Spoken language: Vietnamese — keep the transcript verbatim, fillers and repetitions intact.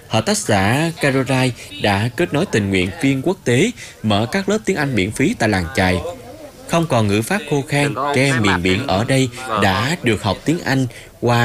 Hợp tác xã Caroline đã kết nối tình nguyện viên quốc tế mở các lớp tiếng Anh miễn phí tại làng chài. Không còn ngữ pháp khô khan, trẻ em miền biển ở đây đã được học tiếng Anh qua